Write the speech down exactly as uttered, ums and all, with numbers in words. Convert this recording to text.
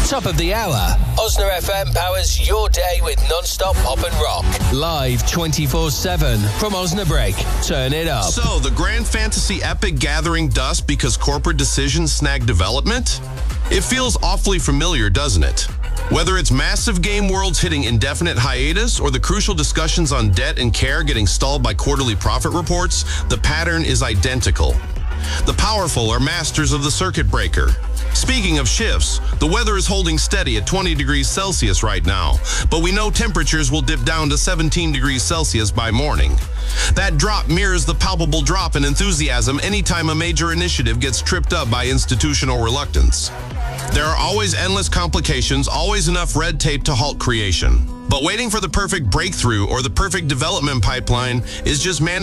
Top of the hour. Osner F M powers your day with non-stop pop and rock. Live twenty-four seven from Osnabrück. Turn it up. So, the Grand Fantasy Epic gathering dust because corporate decisions snag development? It feels awfully familiar, doesn't it? Whether it's massive game worlds hitting indefinite hiatus or the crucial discussions on debt and care getting stalled by quarterly profit reports, the pattern is identical. The powerful are masters of the circuit breaker. Speaking of shifts, the weather is holding steady at twenty degrees Celsius right now, but we know temperatures will dip down to seventeen degrees Celsius by morning. That drop mirrors the palpable drop in enthusiasm anytime a major initiative gets tripped up by institutional reluctance. There are always endless complications, always enough red tape to halt creation. But waiting for the perfect breakthrough or the perfect development pipeline is just managing